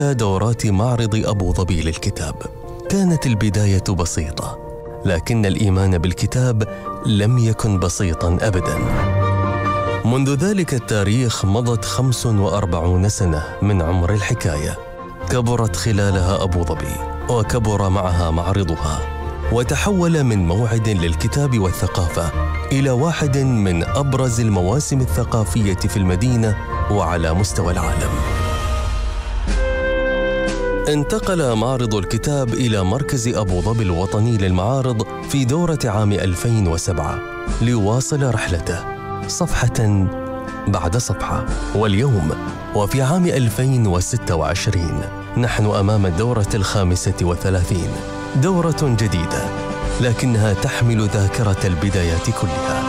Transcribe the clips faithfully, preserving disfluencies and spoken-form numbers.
دورات معرض أبو ظبي للكتاب. كانت البداية بسيطة، لكن الإيمان بالكتاب لم يكن بسيطاً أبداً. منذ ذلك التاريخ مضت خمس وأربعون سنة من عمر الحكاية، كبرت خلالها أبو ظبي وكبر معها معرضها، وتحول من موعد للكتاب والثقافة إلى واحد من أبرز المواسم الثقافية في المدينة وعلى مستوى العالم. انتقل معرض الكتاب إلى مركز أبو ظبي الوطني للمعارض في دورة عام ألفين وسبعة ليواصل رحلته صفحة بعد صفحة. واليوم وفي عام ألفين وستة وعشرين نحن أمام الدورة الخامسة والثلاثين، دورة جديدة لكنها تحمل ذاكرة البدايات كلها.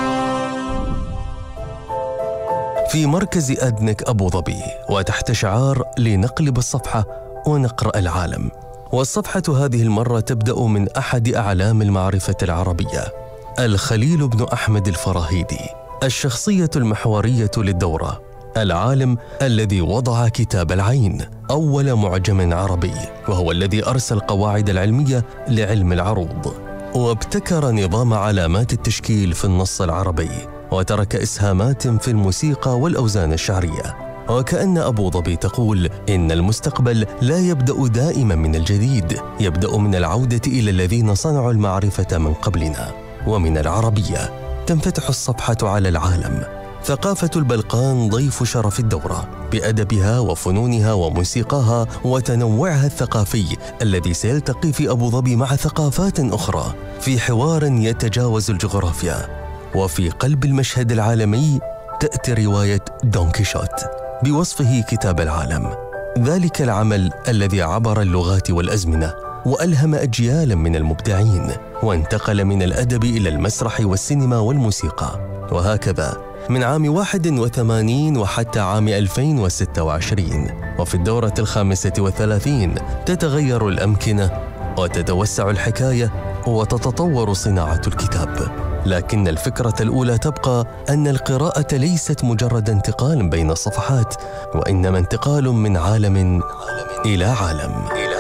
في مركز أدنك أبو ظبي وتحت شعار لنقلب الصفحة ونقرأ العالم. والصفحة هذه المرة تبدأ من أحد أعلام المعرفة العربية، الخليل بن أحمد الفراهيدي، الشخصية المحورية للدورة، العالم الذي وضع كتاب العين، أول معجم عربي، وهو الذي أرسى القواعد العلمية لعلم العروض، وابتكر نظام علامات التشكيل في النص العربي، وترك إسهامات في الموسيقى والأوزان الشعرية. وكأن أبو ظبي تقول إن المستقبل لا يبدأ دائما من الجديد، يبدأ من العودة إلى الذين صنعوا المعرفة من قبلنا. ومن العربية تنفتح الصفحة على العالم. ثقافة البلقان ضيف شرف الدورة بأدبها وفنونها وموسيقاها وتنوعها الثقافي الذي سيلتقي في أبو ظبي مع ثقافات أخرى في حوار يتجاوز الجغرافيا. وفي قلب المشهد العالمي تأتي رواية دون كيشوت بوصفه كتاب العالم، ذلك العمل الذي عبر اللغات والأزمنة وألهم أجيالا من المبدعين، وانتقل من الأدب إلى المسرح والسينما والموسيقى. وهكذا من عام واحد وثمانين وحتى عام ألفين وستة وعشرين. وفي الدورة الخامسة والثلاثين تتغير الأمكنة وتتوسع الحكاية وتتطور صناعة الكتاب، لكن الفكرة الأولى تبقى أن القراءة ليست مجرد انتقال بين الصفحات، وإنما انتقال من عالم إلى عالم.